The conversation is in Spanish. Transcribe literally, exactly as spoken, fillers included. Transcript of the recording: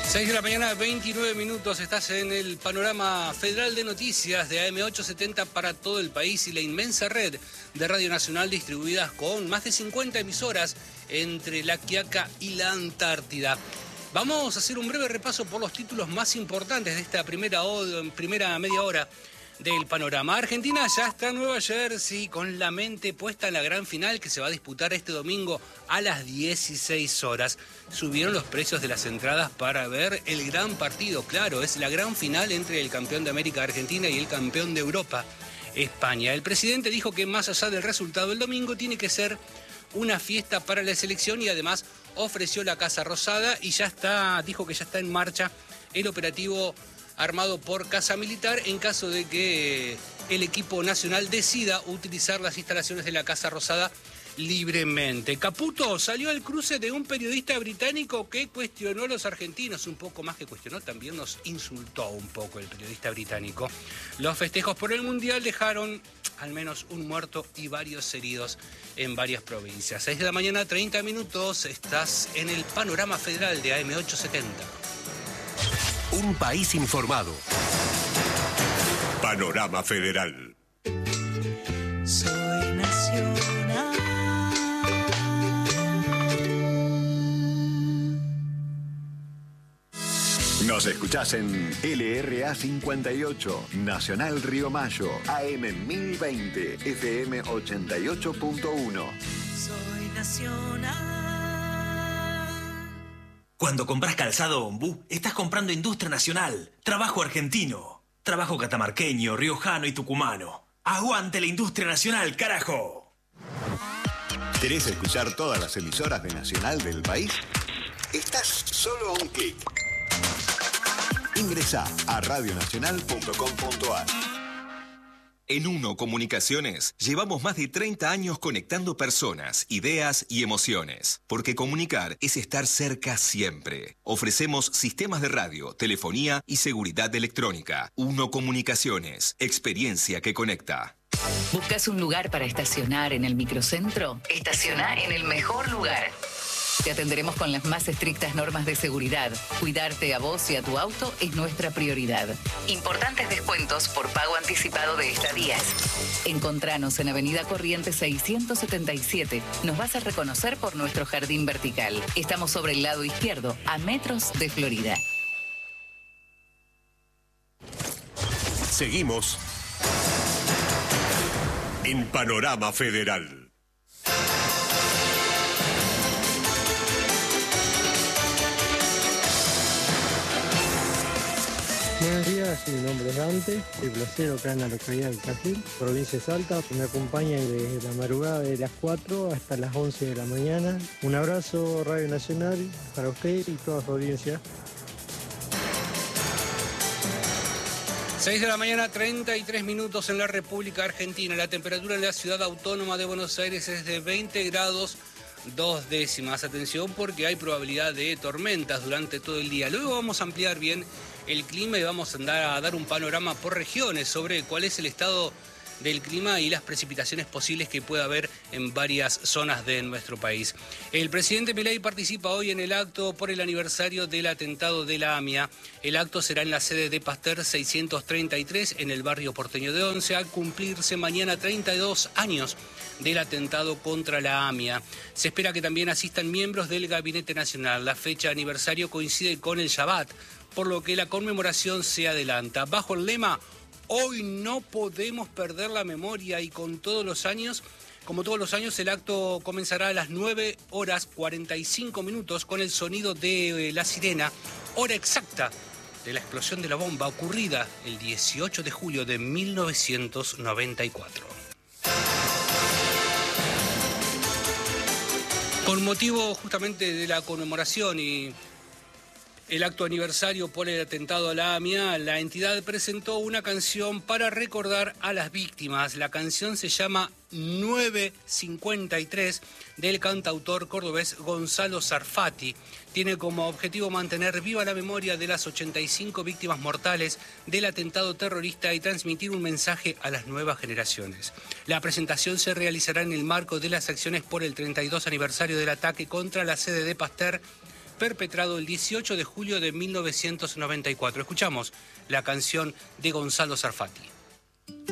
seis de la mañana, veintinueve minutos, estás en el panorama federal de noticias de A M ochocientos setenta para todo el país y la inmensa red de Radio Nacional distribuidas con más de cincuenta emisoras entre La Quiaca y la Antártida. Vamos a hacer un breve repaso por los títulos más importantes de esta primera, primera media hora del panorama. Argentina ya está en Nueva Jersey con la mente puesta en la gran final que se va a disputar este domingo a las dieciséis horas. Subieron los precios de las entradas para ver el gran partido. Claro, es la gran final entre el campeón de América Argentina y el campeón de Europa España. El presidente dijo que más allá del resultado el domingo tiene que ser una fiesta para la selección y además ofreció la Casa Rosada y ya está, dijo que ya está en marcha el operativo armado por Casa Militar en caso de que el equipo nacional decida utilizar las instalaciones de la Casa Rosada libremente. Caputo salió al cruce de un periodista británico que cuestionó a los argentinos, un poco más que cuestionó, también nos insultó un poco el periodista británico. Los festejos por el Mundial dejaron al menos un muerto y varios heridos en varias provincias. seis de la mañana, treinta minutos, estás en el panorama federal de A M ochocientos setenta. Un país informado. Panorama Federal. Soy nacional. Nos escuchás en L R A cincuenta y ocho, Nacional Río Mayo, A M mil veinte, F M ochenta y ocho punto uno. Soy nacional. Cuando compras calzado Ombú, estás comprando industria nacional, trabajo argentino, trabajo catamarqueño, riojano y tucumano. ¡Aguante la industria nacional, carajo! ¿Querés escuchar todas las emisoras de Nacional del país? Estás solo a un clic. Ingresá a radionacional punto com punto a r. En Uno Comunicaciones llevamos más de treinta años conectando personas, ideas y emociones. Porque comunicar es estar cerca siempre. Ofrecemos sistemas de radio, telefonía y seguridad electrónica. Uno Comunicaciones, experiencia que conecta. ¿Buscas un lugar para estacionar en el microcentro? Estaciona en el mejor lugar. Te atenderemos con las más estrictas normas de seguridad. Cuidarte a vos y a tu auto es nuestra prioridad. Importantes descuentos por pago anticipado de estadías. Encontranos en Avenida Corrientes seiscientos setenta y siete. Nos vas a reconocer por nuestro jardín vertical. Estamos sobre el lado izquierdo, a metros de Florida. Seguimos en Panorama Federal. Buenos días, mi nombre es Dante, soy placero acá en la localidad del Casil, provincia de Salta. Me acompaña desde la madrugada de las cuatro hasta las once de la mañana. Un abrazo, Radio Nacional, para usted y toda su audiencia. seis de la mañana, treinta y tres minutos en la República Argentina. La temperatura en la ciudad autónoma de Buenos Aires es de veinte grados dos décimas. Atención porque hay probabilidad de tormentas durante todo el día. Luego vamos a ampliar bien el clima y vamos a andar a dar un panorama por regiones sobre cuál es el estado del clima y las precipitaciones posibles que pueda haber en varias zonas de nuestro país. El presidente Milei participa hoy en el acto por el aniversario del atentado de la AMIA. El acto será en la sede de Pasteur seiscientos treinta y tres en el barrio porteño de Once, al cumplirse mañana treinta y dos años del atentado contra la AMIA. Se espera que también asistan miembros del Gabinete Nacional. La fecha de aniversario coincide con el Shabbat, por lo que la conmemoración se adelanta. Bajo el lema "Hoy no podemos perder la memoria", y con todos los años, como todos los años, el acto comenzará a las nueve horas cuarenta y cinco minutos con el sonido de la sirena, hora exacta de la explosión de la bomba ocurrida el dieciocho de julio de mil novecientos noventa y cuatro. Con motivo justamente de la conmemoración y el acto aniversario por el atentado a la AMIA, la entidad presentó una canción para recordar a las víctimas. La canción se llama nueve cincuenta y tres del cantautor cordobés Gonzalo Sarfati. Tiene como objetivo mantener viva la memoria de las ochenta y cinco víctimas mortales del atentado terrorista y transmitir un mensaje a las nuevas generaciones. La presentación se realizará en el marco de las acciones por el treinta y dos aniversario del ataque contra la sede de Pasteur, perpetrado el dieciocho de julio de mil novecientos noventa y cuatro. Escuchamos la canción de Gonzalo Sarfati.